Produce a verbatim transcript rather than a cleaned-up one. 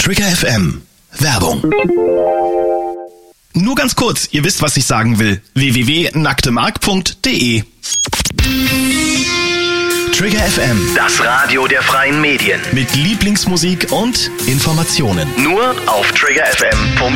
Trigger F M. Werbung. Nur ganz kurz, ihr wisst, was ich sagen will. w w w punkt nacktemark punkt de Trigger F M. Das Radio der freien Medien. Mit Lieblingsmusik und Informationen. Nur auf trigger f m punkt de